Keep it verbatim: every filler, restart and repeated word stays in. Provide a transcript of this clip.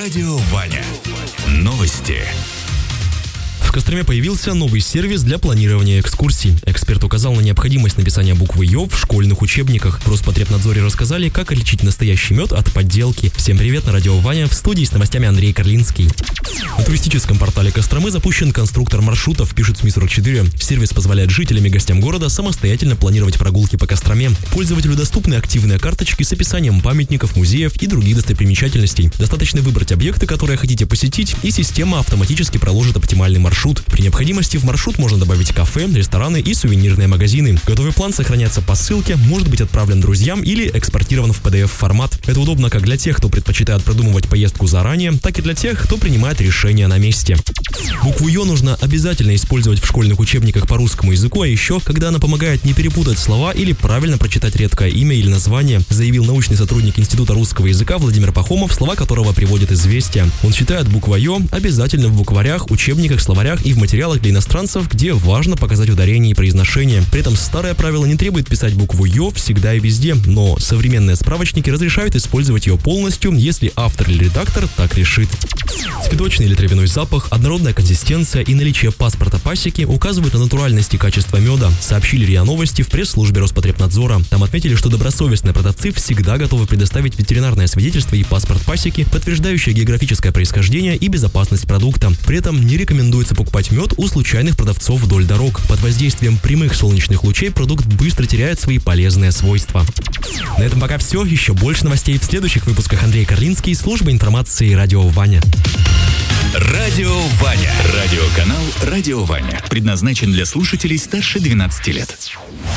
Радио Ваня. Новости. В Костроме появился новый сервис для планирования экскурсий. Эксперт указал на необходимость написания буквы «Ё» в школьных учебниках. В Роспотребнадзоре рассказали, как отличить настоящий мед от подделки. Всем привет, на Радио Ваня, в студии с новостями Андрей Карлинский. На туристическом портале Костромы запущен конструктор маршрутов, пишет СМИ сорок четыре. Сервис позволяет жителям и гостям города самостоятельно планировать прогулки по Костроме. Пользователю доступны активные карточки с описанием памятников, музеев и других достопримечательностей. Достаточно выбрать объекты, которые хотите посетить, и система автоматически проложит оптимальный маршрут. При необходимости в маршрут можно добавить кафе, рестораны и сувенирные магазины. Готовый план сохраняется по ссылке, может быть отправлен друзьям или экспортирован в пи ди эф-формат. Это удобно как для тех, кто предпочитает продумывать поездку заранее, так и для тех, кто принимает решения на месте. Букву «Ё» нужно обязательно использовать в школьных учебниках по русскому языку, а еще, когда она помогает не перепутать слова или правильно прочитать редкое имя или название, заявил научный сотрудник Института русского языка Владимир Пахомов, слова которого приводит «Известия». Он считает буква «Ё» обязательно в букварях, учебниках, словарях и в материалах для иностранцев, где важно показать ударение и произношение. При этом старое правило не требует писать букву «Ё» всегда и везде, но современные справочники разрешают использовать ее полностью, если автор или редактор так решит. Цветочный или травяной запах, однородная консистенция и наличие паспорта пасеки указывают на натуральность и качество меда, сообщили РИА Новости в пресс-службе Роспотребнадзора. Там отметили, что добросовестные продавцы всегда готовы предоставить ветеринарное свидетельство и паспорт пасеки, подтверждающее географическое происхождение и безопасность продукта. При этом не рекомендуется покупать мед у случайных продавцов вдоль дорог. Под воздействием прямых солнечных лучей продукт быстро теряет свои полезные свойства. На этом пока все. Еще больше новостей в следующих выпусках. Андрей Карлинский, служба информации Радио Ваня. Радио Ваня. Радиоканал Радио Ваня. Предназначен для слушателей старше двенадцати лет.